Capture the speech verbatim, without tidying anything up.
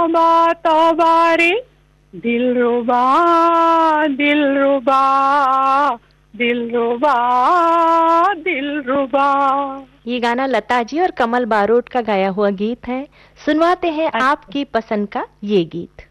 तौबा तौबा रे, दिलरुबा दिलरुबा दिलरुबा दिलरुबा। ये गाना लता जी और कमल बारोट का गाया हुआ गीत है। सुनवाते हैं अच्छा। आपकी पसंद का ये गीत।